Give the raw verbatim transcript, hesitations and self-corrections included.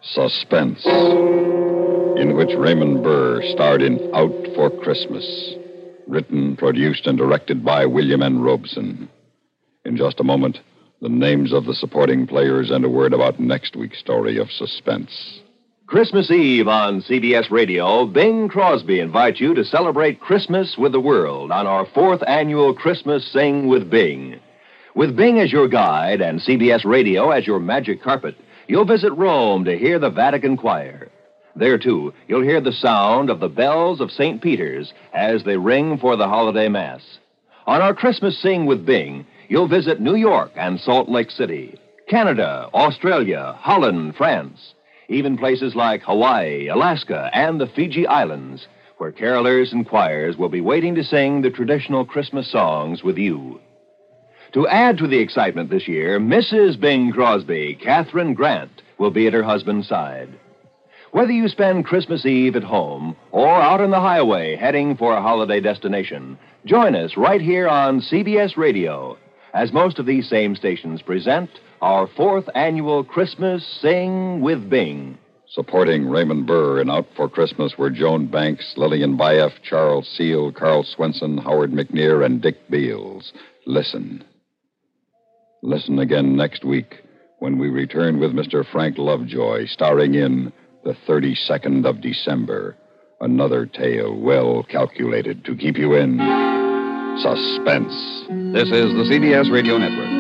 Suspense, in which Raymond Burr starred in Out for Christmas, written, produced, and directed by William N. Robeson. In just a moment, the names of the supporting players and a word about next week's story of suspense. Christmas Eve on C B S Radio, Bing Crosby invites you to celebrate Christmas with the world on our fourth annual Christmas Sing with Bing. With Bing as your guide and C B S Radio as your magic carpet, you'll visit Rome to hear the Vatican Choir. There, too, you'll hear the sound of the bells of Saint Peter's as they ring for the holiday Mass. On our Christmas Sing with Bing, you'll visit New York and Salt Lake City, Canada, Australia, Holland, France, even places like Hawaii, Alaska, and the Fiji Islands, where carolers and choirs will be waiting to sing the traditional Christmas songs with you. To add to the excitement this year, Missus Bing Crosby, Catherine Grant, will be at her husband's side. Whether you spend Christmas Eve at home or out on the highway heading for a holiday destination, join us right here on C B S Radio, as most of these same stations present our fourth annual Christmas Sing with Bing. Supporting Raymond Burr in Out for Christmas were Joan Banks, Lillian Bayef, Charles Seal, Carl Swenson, Howard McNear, and Dick Beals. Listen. Listen again next week when we return with Mister Frank Lovejoy, starring in The thirty-second of December. Another tale well calculated to keep you in suspense. This is the C B S Radio Network.